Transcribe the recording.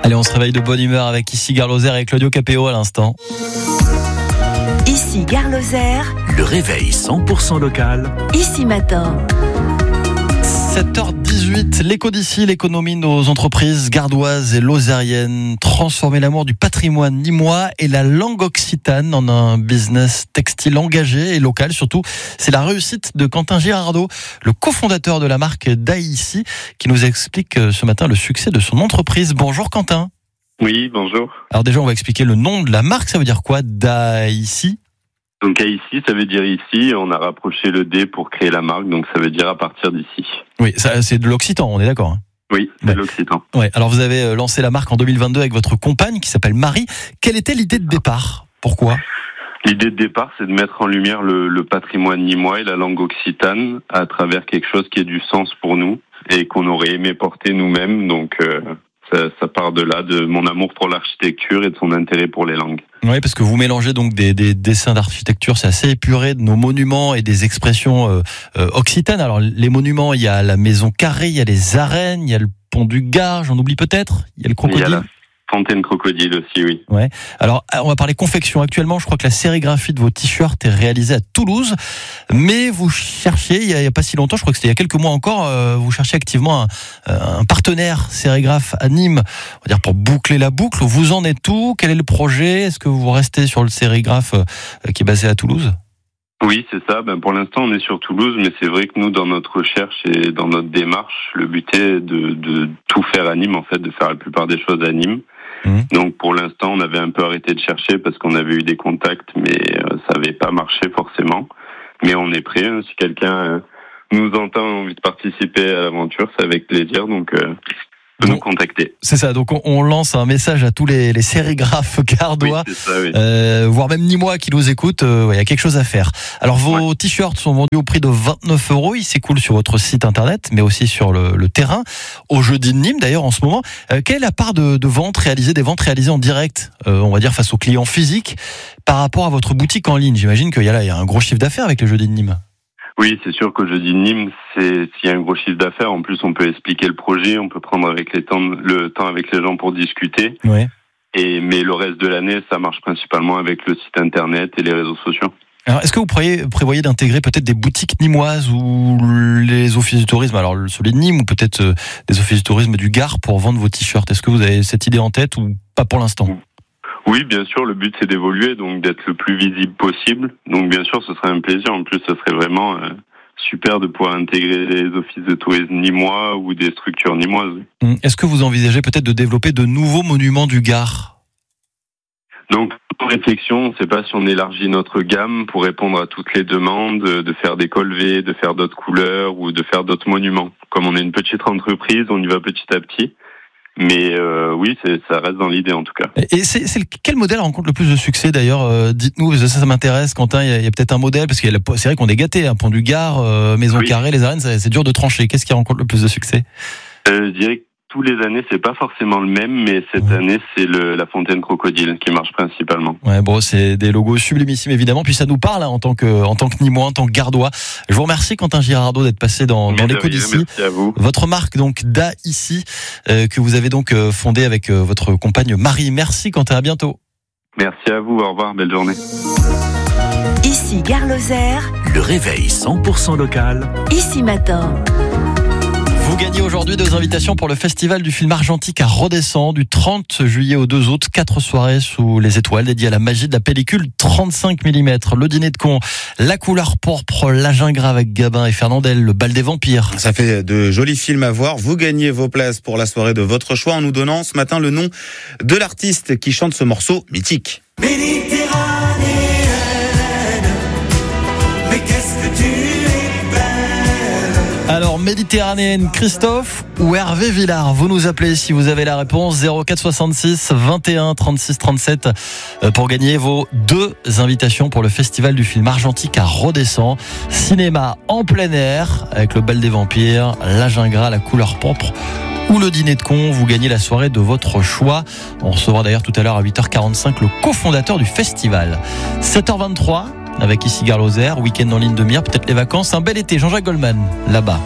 Allez, on se réveille de bonne humeur avec ici Gare Lozère et Claudio Capéo à l'instant. Ici Gare Lozère, le réveil 100% local. Ici Matin. 7h18, l'écho d'ici, l'économie de nos entreprises gardoises et lozériennes, transformer l'amour du patrimoine nîmois et la langue occitane en un business textile engagé et local surtout. C'est la réussite de Quentin Girardot, le cofondateur de la marque Daïci, qui nous explique ce matin le succès de son entreprise. Bonjour Quentin. Oui, bonjour. Alors déjà, on va expliquer le nom de la marque, ça veut dire quoi, Daïci ? Donc à ici, ça veut dire ici, on a rapproché le D pour créer la marque, donc ça veut dire à partir d'ici. Oui, ça, c'est de l'occitan, on est d'accord, hein ? Oui, c'est de l'occitan. Ouais, alors vous avez lancé la marque en 2022 avec votre compagne qui s'appelle Marie. Quelle était l'idée de départ ? Pourquoi ? L'idée de départ, c'est de mettre en lumière le patrimoine nîmois et la langue occitane à travers quelque chose qui ait du sens pour nous et qu'on aurait aimé porter nous-mêmes, donc... Ça part de là, de mon amour pour l'architecture et de son intérêt pour les langues. Oui, parce que vous mélangez donc des dessins d'architecture, c'est assez épuré, de nos monuments et des expressions occitanes. Alors les monuments, il y a la maison carrée, il y a les arènes, il y a le pont du Gard, j'en oublie peut-être, il y a le crocodile. Il y a la fontaine crocodile aussi, oui. Ouais. Alors on va parler confection. Actuellement, je crois que la sérigraphie de vos t-shirts est réalisée à Toulouse, mais vous cherchiez, il y a pas si longtemps, je crois que c'était il y a quelques mois encore, vous cherchiez activement un partenaire sérigraphe à Nîmes, on va dire pour boucler la boucle. Vous en êtes où ? Quel est le projet ? Est-ce que vous restez sur le sérigraphe qui est basé à Toulouse ? Oui, c'est ça. Pour l'instant, on est sur Toulouse, mais c'est vrai que nous, dans notre recherche et dans notre démarche, le but est de tout faire à Nîmes, en fait, de faire la plupart des choses à Nîmes. Donc pour l'instant, on avait un peu arrêté de chercher parce qu'on avait eu des contacts, mais ça n'avait pas marché forcément. Mais on est prêt. Si quelqu'un nous entend, a envie de participer à l'aventure, c'est avec plaisir. Donc peut nous contacter. C'est ça. Donc on lance un message à tous les sérigraphes gardois, oui, c'est ça, oui. Voire même nîmois qui nous écoutent. Il y a quelque chose à faire. Alors vos t-shirts sont vendus au prix de 29 €. Ils s'écoulent sur votre site internet, mais aussi sur le terrain. Au Jeudi de Nîmes, d'ailleurs, en ce moment. Quelle est la part de ventes réalisées, des ventes réalisées en direct, on va dire face aux clients physiques, par rapport à votre boutique en ligne ? J'imagine qu'il y a un gros chiffre d'affaires avec le Jeudi de Nîmes. Oui, c'est sûr qu'au Jeudi de Nîmes, s'il y a un gros chiffre d'affaires, en plus on peut expliquer le projet, on peut prendre le temps avec les gens pour discuter. Ouais. Mais le reste de l'année, ça marche principalement avec le site internet et les réseaux sociaux. Alors, est-ce que vous prévoyez d'intégrer peut-être des boutiques nîmoises ou les offices du tourisme, alors celui de Nîmes ou peut-être des offices du tourisme du Gard pour vendre vos t-shirts ? Est-ce que vous avez cette idée en tête ou pas pour l'instant ? Oui, bien sûr, le but c'est d'évoluer, donc d'être le plus visible possible. Donc bien sûr, ce serait un plaisir. En plus, ce serait vraiment super de pouvoir intégrer les offices de tourisme nîmois ou des structures nîmoises. Est-ce que vous envisagez peut-être de développer de nouveaux monuments du Gard ? Donc, en réflexion, on ne sait pas si on élargit notre gamme pour répondre à toutes les demandes, de faire des colvées, de faire d'autres couleurs ou de faire d'autres monuments. Comme on est une petite entreprise, on y va petit à petit. Mais oui, ça reste dans l'idée en tout cas. Et quel modèle rencontre le plus de succès d'ailleurs ? Dites-nous, ça m'intéresse, Quentin. Il y a peut-être un modèle parce que c'est vrai qu'on est gâté. Pont du Gard, maison carrée, les arènes, c'est dur de trancher. Qu'est-ce qui rencontre le plus de succès ? Je dirais que tous les années, c'est pas forcément le même, mais cette année, c'est la fontaine crocodile qui marche principalement. Ouais, bon, c'est des logos sublimissimes évidemment, puis ça nous parle en tant que Nîmois, en tant que Gardois. Je vous remercie Quentin Girardot d'être passé dans l'écho d'ici. Merci à vous. Votre marque donc Daïci que vous avez donc fondée avec votre compagne Marie. Merci Quentin, à bientôt. Merci à vous, au revoir, belle journée. Ici Gare Lozère, le réveil 100% local. Ici Matin. Vous gagnez aujourd'hui 2 invitations pour le Festival du film argentique à Rodezsan du 30 juillet au 2 août. 4 soirées sous les étoiles dédiées à la magie de la pellicule 35 mm. Le dîner de con, La couleur pourpre, La Gingras avec Gabin et Fernandel, Le bal des vampires. Ça fait de jolis films à voir. Vous gagnez vos places pour la soirée de votre choix en nous donnant ce matin le nom de l'artiste qui chante ce morceau mythique. Alors, méditerranéenne, Christophe ou Hervé Villard ? Vous nous appelez si vous avez la réponse. 04 66 21 36 37 pour gagner vos 2 invitations pour le Festival du film argentique à Rodezsan. Cinéma en plein air avec Le bal des vampires, La Gingras, La couleur pourpre ou le dîner de con. Vous gagnez la soirée de votre choix. On recevra d'ailleurs tout à l'heure à 8h45 le cofondateur du festival. 7h23 avec ici Gare Lozère, week-end en ligne de mire, peut-être les vacances, un bel été. Jean-Jacques Goldman là-bas.